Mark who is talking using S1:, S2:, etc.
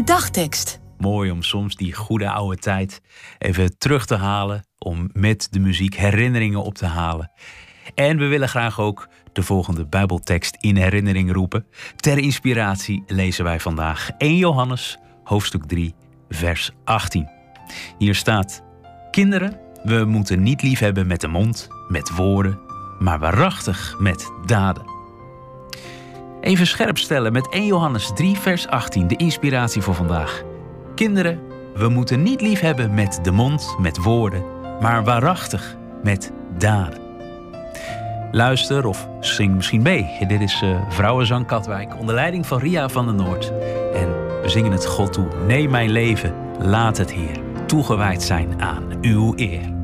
S1: Dagtekst.
S2: Mooi om soms die goede oude tijd even terug te halen. Om met de muziek herinneringen op te halen. En we willen graag ook de volgende Bijbeltekst in herinnering roepen. Ter inspiratie lezen wij vandaag 1 Johannes, hoofdstuk 3, vers 18. Hier staat: Kinderen, we moeten niet liefhebben met de mond, met woorden, maar waarachtig met daden. Even scherp stellen met 1 Johannes 3, vers 18, de inspiratie voor vandaag. Kinderen, we moeten niet liefhebben met de mond, met woorden, maar waarachtig met daden. Luister of zing misschien mee. Dit is Vrouwenzang Katwijk onder leiding van Ria van der Noord. En we zingen het God toe. Neem mijn leven, laat het Heer toegewijd zijn aan uw eer.